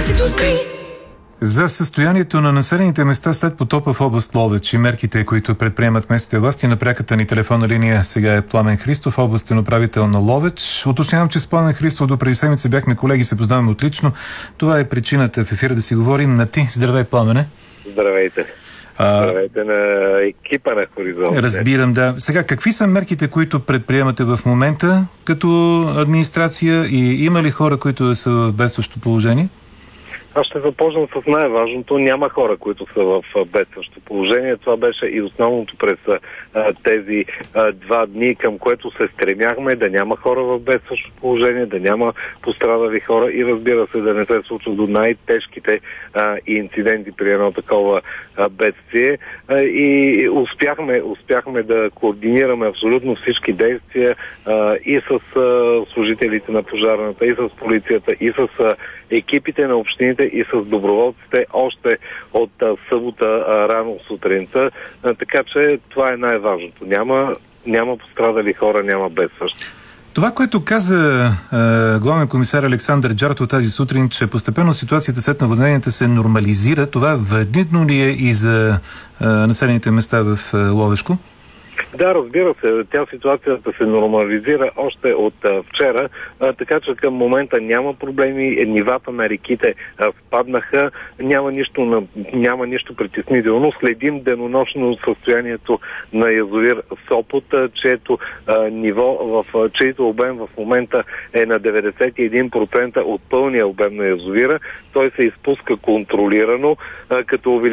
За състоянието на населените места след потопа в област Ловеч и мерките, които предприемат местните власти, на пряката ни телефонна линия сега е Пламен Христов, областен управител на Ловеч. Уточнявам, че с Пламен Христов до преди седмица бяхме колеги, се познаваме отлично. Това е причината в ефира да си говорим на ти. Здравей, Пламене. Здравейте. Здравейте на екипа на Хоризонт. Разбирам, да. Сега, какви са мерките, които предприемате в момента като администрация и има ли хора, които са в бедстващо положение? Аз ще започна с най-важното. Няма хора, които са в бедстващо положение. Това беше и основното през тези 2 дни, към което се стремяхме, да няма хора в бедстващо положение, да няма пострадали хора и, разбира се, да не се случва до най-тежките инциденти при едно такова бедствие. И успяхме да координираме абсолютно всички действия и с служителите на пожарната, и с полицията, и с екипите на общините, и с доброволците още от събота рано сутринта. Така че това е най-важното. Няма пострадали хора, няма бедстващи. Това, което каза главен комисар Александър Джартов тази сутрин, че постепенно ситуацията след наводненията се нормализира, това валидно ли е и за населените места в Ловешко? Да, разбира се. Тя ситуацията се нормализира още от вчера, така че към момента няма проблеми. Нивата на реките спаднаха. Няма нищо притеснително. Следим денонощно състоянието на язовир Сопот, чието чието обем в момента е на 91% от пълния обем на язовира. Той се изпуска контролирано, като